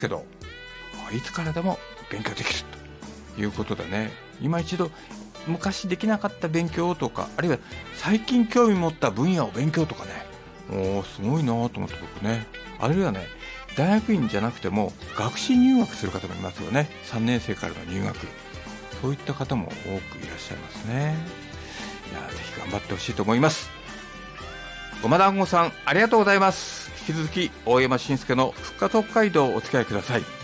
けどいつからでも勉強できるということでね、今一度昔できなかった勉強とか、あるいは最近興味持った分野を勉強とかね、すごいなと思って僕ね、あるいはね、大学院じゃなくても学士入学する方もいますよね。3年生からの入学、そういった方も多くいらっしゃいますね。いや、ぜひ頑張ってほしいと思います。ごま団子さん、ありがとうございます。引き続き大山伸介の復活北海道をお付き合いください。